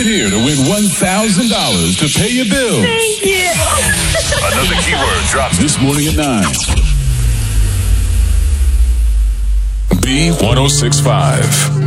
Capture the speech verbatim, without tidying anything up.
it here to win one thousand dollars to pay your bills. Thank you. Another keyword drops This morning at nine. B one oh six point five.